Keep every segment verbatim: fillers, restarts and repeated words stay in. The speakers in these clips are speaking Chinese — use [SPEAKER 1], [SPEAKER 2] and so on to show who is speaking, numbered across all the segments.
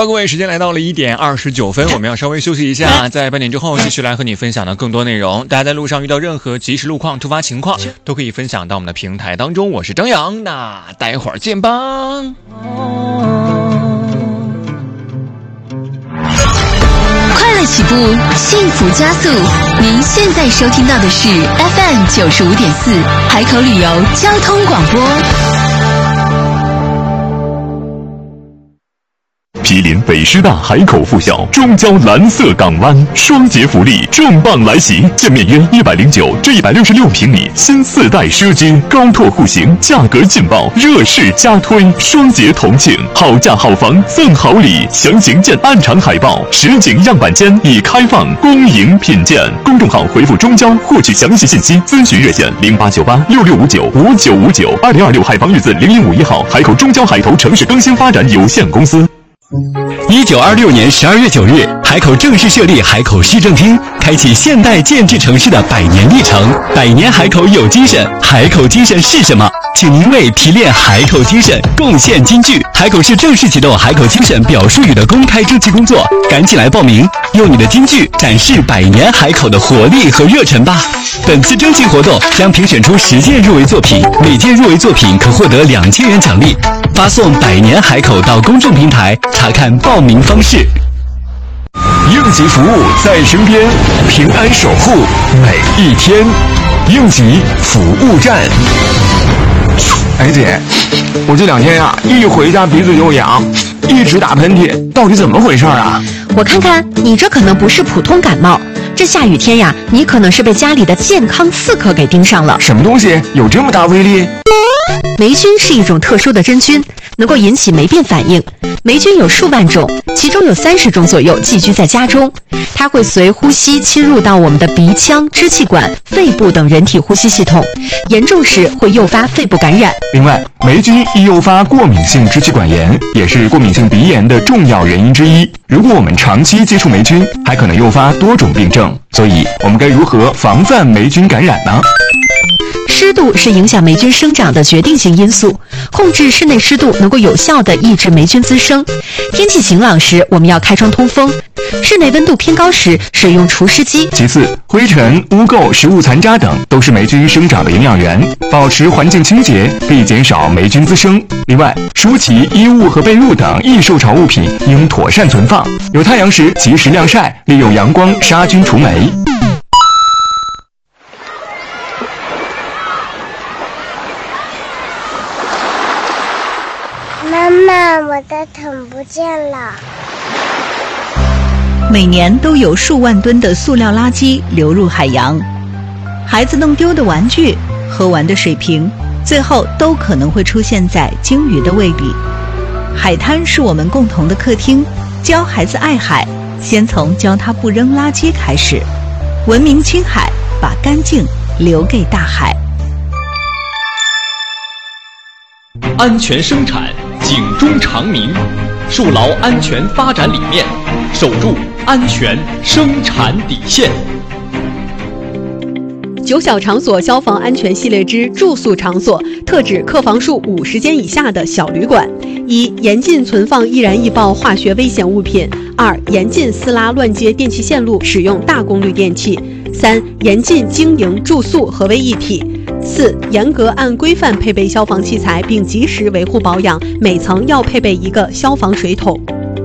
[SPEAKER 1] 各位，时间来到了一点二十九分，我们要稍微休息一下，在半点之后继续来和你分享的更多内容。大家在路上遇到任何即时路况、突发情况，都可以分享到我们的平台当中。我是张扬，那待会儿见吧。
[SPEAKER 2] 快乐起步，幸福加速。您现在收听到的是 F M 九十五点四海口旅游交通广播。
[SPEAKER 3] 毗邻北师大海口附校中交蓝色港湾，双节福利重磅来袭，建面约一百零九至一百六十六平米新四代奢居，高拓户型，价格劲爆，热势加推，双节同庆，好价好房赠好礼，详情见暗场海报。实景样板间已开放，恭迎品鉴。公众号回复中交获取详细信息，咨询热线零八九八六六五九五九五九。二零二六海防日字零零五一号，海口中交海投城市更新发展有限公司。
[SPEAKER 4] 一九二六年十二月九日，海口正式设立海口市政厅，开启现代建制城市的百年历程。百年海口有精神，海口精神是什么？请您为提炼海口精神贡献金句。海口市正式启动海口精神表述语的公开征集工作，赶紧来报名，用你的金句展示百年海口的活力和热忱吧。本次征集活动将评选出十件入围作品，每件入围作品可获得两千元奖励。发送百年海口到公众平台查看报名方式。
[SPEAKER 3] 应急服务在身边，平安守护每一天。应急服务站。
[SPEAKER 5] 哎姐，我这两天呀、啊，一回家鼻子就痒，一直打喷嚏，到底怎么回事啊？
[SPEAKER 6] 我看看，你这可能不是普通感冒，这下雨天呀，你可能是被家里的健康刺客给盯上了。
[SPEAKER 5] 什么东西有这么大威力？
[SPEAKER 6] 霉菌是一种特殊的真菌，能够引起霉变反应。霉菌有数万种，其中有三十种左右寄居在家中。它会随呼吸侵入到我们的鼻腔、支气管、肺部等人体呼吸系统，严重时会诱发肺部感染。
[SPEAKER 5] 另外，霉菌易诱发过敏性支气管炎，也是过敏性鼻炎的重要原因之一。如果我们长期接触霉菌，还可能诱发多种病症。所以，我们该如何防范霉菌感染呢？
[SPEAKER 6] 湿度是影响霉菌生长的决定性因素，控制室内湿度能够有效地抑制霉菌滋生。天气晴朗时，我们要开窗通风；室内温度偏高时，使用除湿机。
[SPEAKER 5] 其次，灰尘、污垢、食物残渣等都是霉菌生长的营养源，保持环境清洁可以减少霉菌滋生。另外，书籍、衣物和被褥等易受潮物品应妥善存放，有太阳时及时晾晒，利用阳光杀菌除霉。
[SPEAKER 7] 妈妈，我的桶不见了。
[SPEAKER 8] 每年都有数万吨的塑料垃圾流入海洋，孩子弄丢的玩具、喝完的水瓶，最后都可能会出现在鲸鱼的胃里。海滩是我们共同的客厅，教孩子爱海，先从教他不扔垃圾开始。文明青海，把干净留给大海。
[SPEAKER 9] 安全生产，警钟长鸣，树牢安全发展理念，守住安全生产底线。
[SPEAKER 10] 九小场所消防安全系列之住宿场所，特指客房数五十间以下的小旅馆。一、严禁存放易燃易爆化学危险物品；二、严禁私拉乱接电气线路，使用大功率电器；三、严禁经营住宿合为一体；四、严格按规范配备消防器材，并及时维护保养，每层要配备一个消防水桶。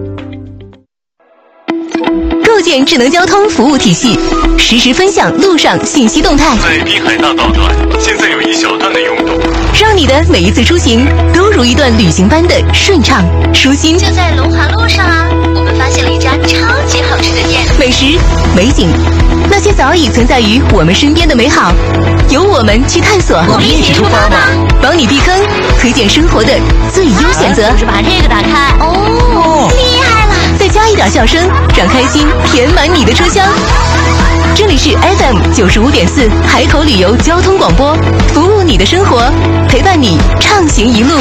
[SPEAKER 2] 构建智能交通服务体系，实时分享路上信息动态。
[SPEAKER 3] 在滨海大道段，现在有一小段的拥堵，
[SPEAKER 2] 让你的每一次出行都如一段旅行般的顺畅舒心。
[SPEAKER 7] 就在龙华路上啊，我们发现了一家超级好吃的店，
[SPEAKER 2] 美食、美景，那些早已存在于我们身边的美好，由我们去探索。
[SPEAKER 7] 我们一起出发吧，
[SPEAKER 2] 帮你避坑，推荐生活的最优选择。
[SPEAKER 7] 就是把这个打开，哦，厉害了！
[SPEAKER 2] 再加一点笑声，让开心填满你的车厢。这里是 F M 九十五点四海口旅游交通广播，服务你的生活，陪伴你畅行一路。